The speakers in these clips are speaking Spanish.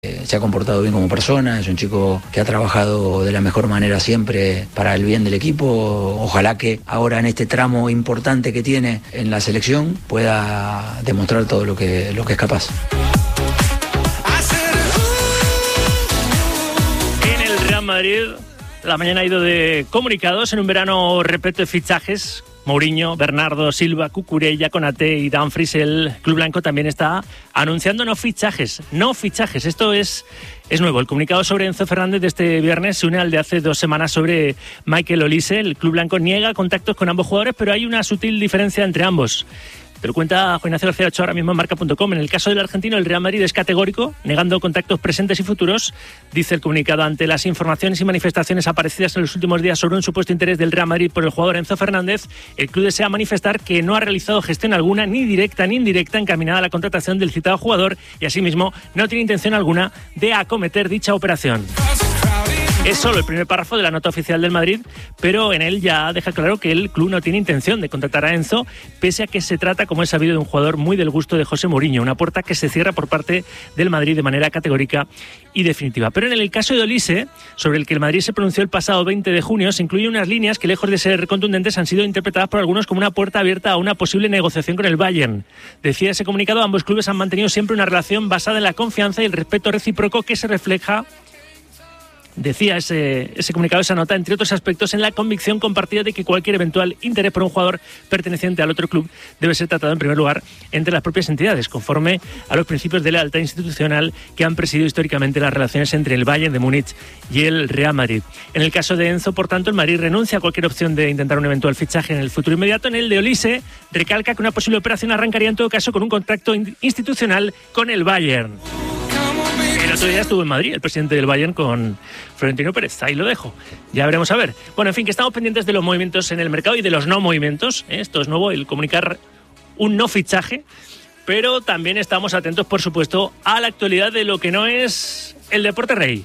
Se ha comportado bien como persona, es un chico que ha trabajado de la mejor manera siempre para el bien del equipo. Ojalá que ahora en este tramo importante que tiene en la selección pueda demostrar todo lo que es capaz. En el Real Madrid, la mañana ha ido de comunicados en un verano repleto de fichajes. Mourinho, Bernardo Silva, Cucurella, Konaté y Dumfries. El club blanco también está anunciando no fichajes. Esto es nuevo. El comunicado sobre Enzo Fernández de este viernes se une al de hace 2 semanas sobre Michael Olise. El club blanco niega contactos con ambos jugadores, pero hay una sutil diferencia entre ambos. Te lo cuenta Juan Ignacio García Ochoa ahora mismo en Marca.com. En el caso del argentino, el Real Madrid es categórico, negando contactos presentes y futuros. Dice el comunicado: ante las informaciones y manifestaciones aparecidas en los últimos días sobre un supuesto interés del Real Madrid por el jugador Enzo Fernández, el club desea manifestar que no ha realizado gestión alguna, ni directa ni indirecta, encaminada a la contratación del citado jugador y asimismo no tiene intención alguna de acometer dicha operación. Es solo el primer párrafo de la nota oficial del Madrid, pero en él ya deja claro que el club no tiene intención de contratar a Enzo, pese a que se trata, como es sabido, de un jugador muy del gusto de José Mourinho, una puerta que se cierra por parte del Madrid de manera categórica y definitiva. Pero en el caso de Olise, sobre el que el Madrid se pronunció el pasado 20 de junio, se incluyen unas líneas que, lejos de ser contundentes, han sido interpretadas por algunos como una puerta abierta a una posible negociación con el Bayern. Decía ese comunicado: ambos clubes han mantenido siempre una relación basada en la confianza y el respeto recíproco que se refleja, decía ese comunicado, esa nota, entre otros aspectos, en la convicción compartida de que cualquier eventual interés por un jugador perteneciente al otro club debe ser tratado en primer lugar entre las propias entidades, conforme a los principios de lealtad institucional que han presidido históricamente las relaciones entre el Bayern de Múnich y el Real Madrid. En el caso de Enzo, por tanto, el Madrid renuncia a cualquier opción de intentar un eventual fichaje en el futuro inmediato. En el de Olise, recalca que una posible operación arrancaría en todo caso con un contacto institucional con el Bayern. El otro día estuvo en Madrid el presidente del Bayern con Florentino Pérez. Ahí lo dejo. Ya veremos a ver. Bueno, en fin, que estamos pendientes de los movimientos en el mercado y de los no movimientos. Esto es nuevo, el comunicar un no fichaje. Pero también estamos atentos, por supuesto, a la actualidad de lo que no es el deporte rey.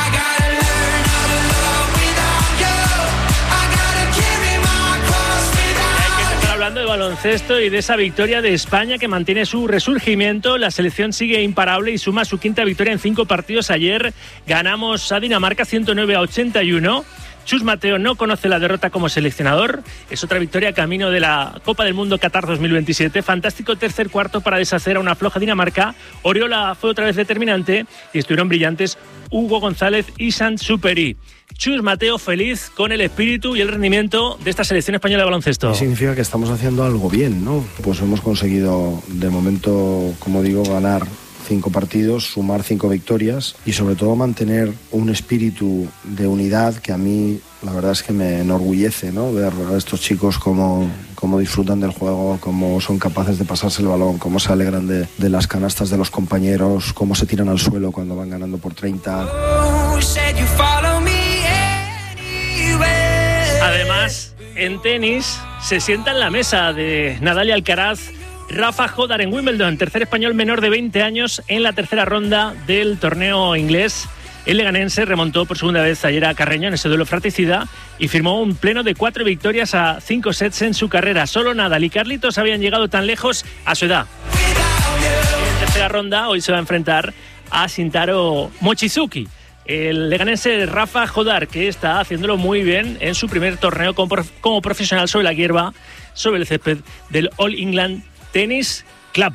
Hablando de baloncesto y de esa victoria de España que mantiene su resurgimiento, la selección sigue imparable y suma su 5ª victoria en 5 partidos. Ayer ganamos a Dinamarca 109-81. Chus Mateo no conoce la derrota como seleccionador. Es otra victoria camino de la Copa del Mundo Qatar 2027. Fantástico tercer cuarto para deshacer a una floja Dinamarca. Oriola fue otra vez determinante y estuvieron brillantes Hugo González y Sant Superi. Chus Mateo feliz con el espíritu y el rendimiento de esta selección española de baloncesto. Significa que estamos haciendo algo bien, ¿no? Pues hemos conseguido, de momento, como digo, ganar 5 partidos, sumar 5 victorias y sobre todo mantener un espíritu de unidad que a mí la verdad es que me enorgullece, ¿no? Ver a estos chicos cómo disfrutan del juego, cómo son capaces de pasarse el balón, cómo se alegran de las canastas de los compañeros, cómo se tiran al suelo cuando van ganando por 30. Además, en tenis se sienta en la mesa de Nadal y Alcaraz Rafa Jodar en Wimbledon, tercer español menor de 20 años en la tercera ronda del torneo inglés. El leganense remontó por segunda vez ayer a Carreño en ese duelo fratricida y firmó un pleno de 4 victorias a 5 sets en su carrera. Solo Nadal y Carlitos habían llegado tan lejos a su edad. En tercera ronda hoy se va a enfrentar a Shintaro Mochizuki, el leganense Rafa Jodar, que está haciéndolo muy bien en su primer torneo como profesional sobre la hierba, sobre el césped del All England Tennis Club.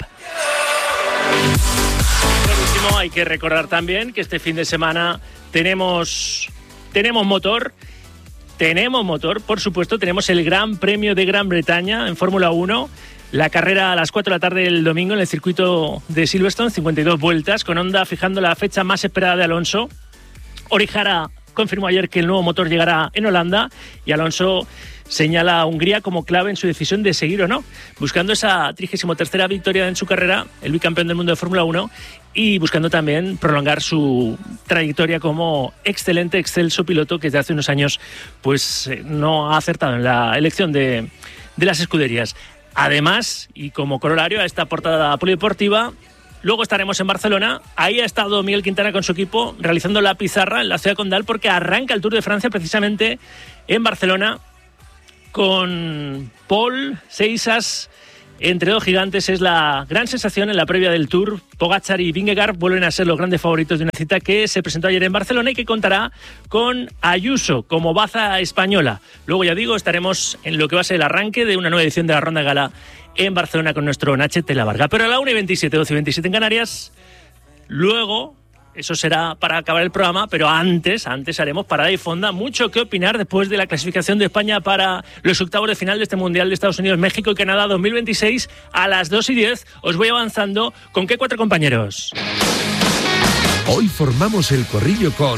Por último, hay que recordar también que este fin de semana tenemos motor, por supuesto. Tenemos el Gran Premio de Gran Bretaña en Fórmula 1, la carrera a las 4 de la tarde del domingo en el circuito de Silverstone, 52 vueltas, con Honda fijando la fecha más esperada de Alonso. Orihara confirmó ayer que el nuevo motor llegará en Holanda y Alonso señala a Hungría como clave en su decisión de seguir o no, buscando esa 33ª victoria en su carrera, el bicampeón del mundo de Fórmula 1, y buscando también prolongar su trayectoria como excelso piloto que desde hace unos años pues no ha acertado en la elección de las escuderías. Además, y como corolario a esta portada polideportiva, luego estaremos en Barcelona. Ahí ha estado Miguel Quintana con su equipo realizando la pizarra en la ciudad condal, porque arranca el Tour de Francia precisamente en Barcelona con Paul Seixas entre dos gigantes es la gran sensación en la previa del Tour. Pogačar y Vingegaard vuelven a ser los grandes favoritos de una cita que se presentó ayer en Barcelona y que contará con Ayuso como baza española. Luego, ya digo, estaremos en lo que va a ser el arranque de una nueva edición de la Ronda Gala en Barcelona con nuestro Nachet de la Varga. Pero a la 1:27, 12:27 en Canarias. Luego, eso será para acabar el programa, pero antes haremos parada y fonda. Mucho que opinar después de la clasificación de España para los octavos de final de este Mundial de Estados Unidos, México y Canadá 2026 a las 2:10. Os voy avanzando. ¿Con qué 4 compañeros? Hoy formamos el corrillo con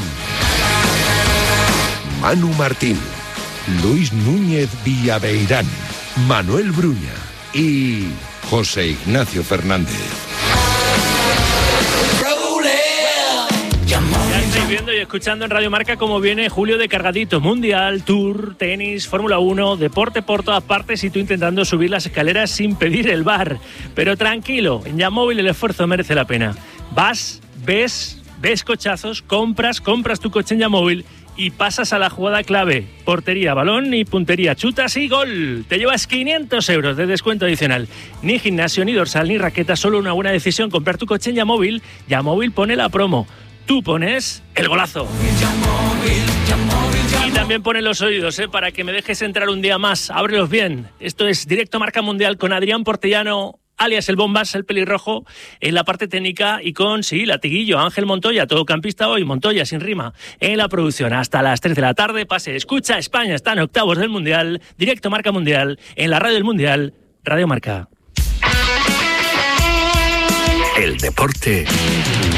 Manu Martín, Luis Núñez Villaveirán, Manuel Bruña y José Ignacio Fernández. Ya estáis viendo y escuchando en Radio Marca cómo viene julio de cargadito. Mundial, Tour, tenis, Fórmula 1, deporte por todas partes y tú intentando subir las escaleras sin pedir el bar. Pero tranquilo, en Yamóvil el esfuerzo merece la pena. Vas, ves cochazos, compras tu coche en Yamóvil y pasas a la jugada clave. Portería, balón y puntería. Chutas y gol. Te llevas 500 euros de descuento adicional. Ni gimnasio, ni dorsal, ni raqueta. Solo una buena decisión. Comprar tu coche en Yamóvil. Yamóvil pone la promo. Tú pones el golazo. Y también pone los oídos, para que me dejes entrar un día más. Ábrelos bien. Esto es Directo Marca Mundial con Adrián Portellano, alias el Bombas, el pelirrojo, en la parte técnica y con, latiguillo, Ángel Montoya, todocampista hoy, Montoya sin rima, en la producción. Hasta las 3 de la tarde, pase, escucha, España está en octavos del Mundial, Directo Marca Mundial, en la radio del Mundial, Radio Marca. El deporte